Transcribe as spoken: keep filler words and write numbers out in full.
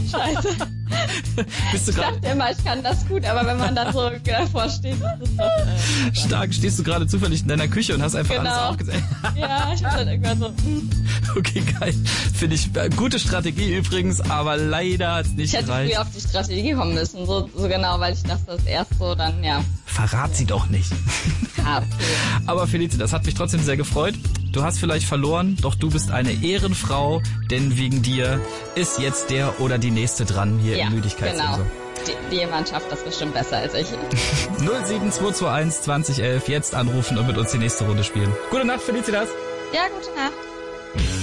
Scheiße. Bist du Ich grad, dachte immer, ich kann das gut, aber wenn man dann so davor steht, ist es doch... Äh, stark, stehst du gerade zufällig in deiner Küche und hast einfach Genau. alles aufgesetzt. ja, ich bin dann irgendwann so... Hm. Okay, geil. Finde ich äh, gute Strategie übrigens, aber leider hat's nicht Ich hätte gereicht. früher auf die Strategie kommen müssen, so, so genau, weil ich dachte, das erst so dann, ja... Verrat sie doch nicht. Ja, okay. Aber Felice, das hat mich trotzdem sehr gefreut. Du hast vielleicht verloren, doch du bist eine Ehrenfrau, denn wegen dir ist jetzt der oder die Nächste dran hier Ja, im Müdigkeitsinsel. genau. Die, jemand schafft das bestimmt besser als ich. null sieben zwei zwei eins zwanzig elf, jetzt anrufen und mit uns die nächste Runde spielen. Gute Nacht, Felicitas. Ja, gute Nacht.